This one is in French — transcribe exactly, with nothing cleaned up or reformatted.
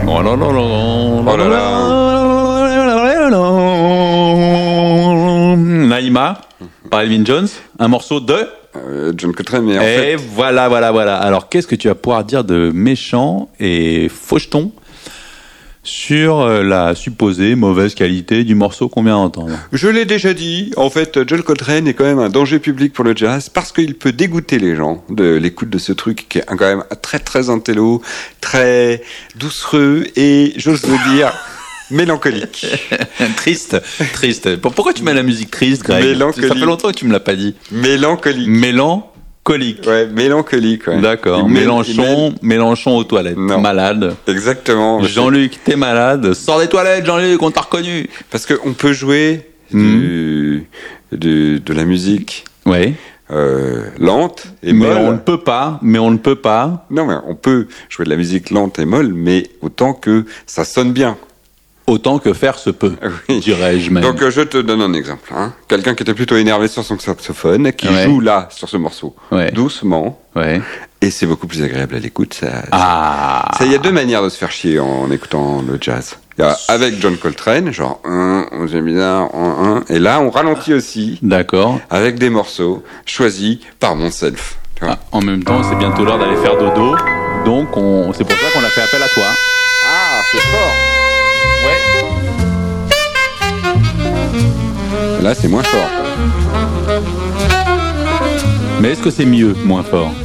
Oh là là là. Oh là là. Naïma, par Elvin Jones, un morceau de euh, John Coltrane, mais en et fait... voilà, voilà, voilà. Alors, qu'est-ce que tu vas pouvoir dire de méchant et faucheton sur la supposée mauvaise qualité du morceau qu'on vient d'entendre? Je l'ai déjà dit, en fait, John Coltrane est quand même un danger public pour le jazz parce qu'il peut dégoûter les gens de l'écoute de ce truc qui est quand même très très intello, très doucereux et, j'ose le dire, mélancolique. Triste, triste. Pourquoi tu mets la musique triste, Greg? Mélancolique. Ça fait longtemps que tu me l'as pas dit. Mélancolique. Mélancolique. Ouais, mélancolique, ouais. D'accord. Mé- Mélenchon, mé- Mélenchon aux toilettes. Non. Malade. Exactement. Jean-Luc, t'es malade. Sors des toilettes, Jean-Luc, on t'a reconnu. Parce qu'on peut jouer du, du- de la musique Oui. euh, lente et Mais molle. on ne peut pas, mais on ne peut pas. Non, mais on peut jouer de la musique lente et molle, mais autant que ça sonne bien. Autant que faire se peut, Oui. dirais-je même. Donc, euh, je te donne un exemple. Hein. Quelqu'un qui était plutôt énervé sur son saxophone, qui Ouais. joue là, sur ce morceau, Ouais. doucement, Ouais. et c'est beaucoup plus agréable à l'écoute. Ça, Ah. ça, il y a deux manières de se faire chier en écoutant le jazz. Il y a avec John Coltrane, genre un, j'aime bien, un, un, et là, on ralentit aussi, D'accord. avec des morceaux choisis par myself. Tu vois. Ah, en même temps, c'est bientôt l'heure d'aller faire dodo. Donc, on... c'est pour ça qu'on a fait appel à toi. Ah, c'est fort. Ouais. Là, c'est moins fort. Mais est-ce que c'est mieux, moins fort?